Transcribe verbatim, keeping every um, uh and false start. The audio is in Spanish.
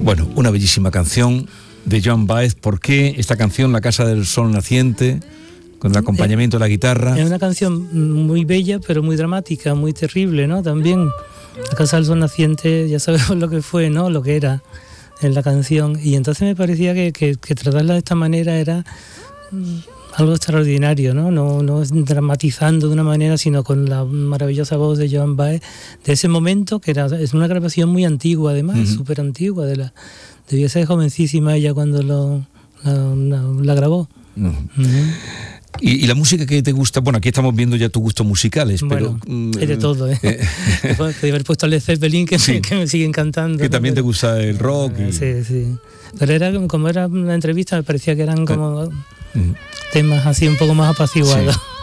Bueno, una bellísima canción de Joan Baez. ¿Por qué esta canción, La Casa del Sol Naciente, con el acompañamiento de la guitarra? Es una canción muy bella, pero muy dramática, muy terrible, ¿no? También La Casa del Sol Naciente, ya sabemos lo que fue, ¿no? Lo que era en la canción. Y entonces me parecía que, que, que tratarla de esta manera era algo extraordinario, ¿no? No, no dramatizando de una manera, sino con la maravillosa voz de Joan Baez de ese momento, que era, es una grabación muy antigua, además, uh-huh. súper antigua, de la, debía ser jovencísima ella cuando lo, la, la, la grabó. Uh-huh. Uh-huh. ¿Y, y la música que te gusta? Bueno, aquí estamos viendo ya tus gustos musicales, bueno, pero... es de todo, ¿eh? eh Podría haber puesto a Led Zeppelin, que, sí, me, que me sigue encantando. Que ¿no? también pero, te gusta el rock. Y... Sí, sí. Pero era como era una entrevista, me parecía que eran como uh-huh. temas así un poco más apaciguados. Sí.